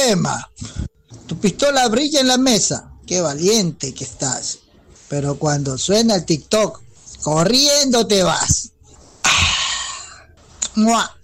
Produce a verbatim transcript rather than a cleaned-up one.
problema. Tu pistola brilla en la mesa. Qué valiente que estás. Pero cuando suena el TikTok, corriendo te vas. ¡Mua!